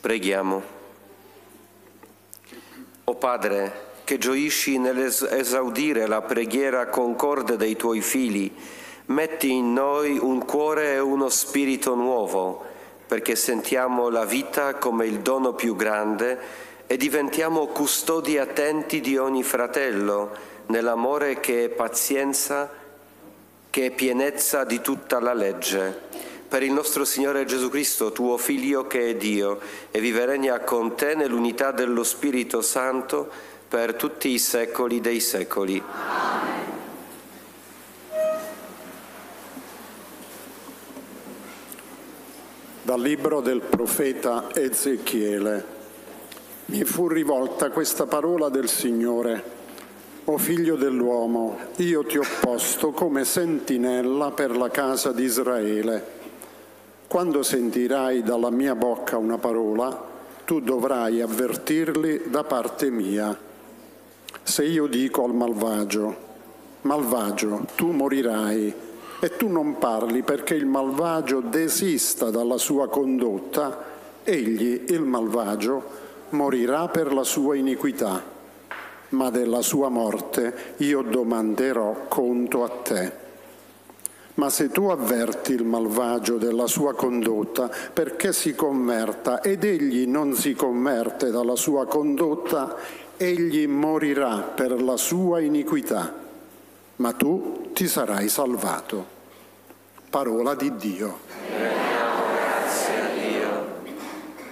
Preghiamo. O Padre, che gioisci nell'esaudire la preghiera concorde dei Tuoi figli, metti in noi un cuore e uno spirito nuovo, perché sentiamo la vita come il dono più grande e diventiamo custodi attenti di ogni fratello, nell'amore che è pazienza, che è pienezza di tutta la legge. Per il nostro Signore Gesù Cristo, Tuo Figlio che è Dio, e vive e regna con Te nell'unità dello Spirito Santo per tutti i secoli dei secoli. Amen. Dal libro del profeta Ezechiele. Mi fu rivolta questa parola del Signore: O figlio dell'uomo, io ti ho posto come sentinella per la casa di Israele. Quando sentirai dalla mia bocca una parola, tu dovrai avvertirli da parte mia. Se io dico al malvagio, malvagio, tu morirai, e tu non parli perché il malvagio desista dalla sua condotta, egli, il malvagio, morirà per la sua iniquità, ma della sua morte io domanderò conto a te. Ma se tu avverti il malvagio della sua condotta perché si converta ed egli non si converte dalla sua condotta, egli morirà per la sua iniquità, ma tu ti sarai salvato. Parola di Dio.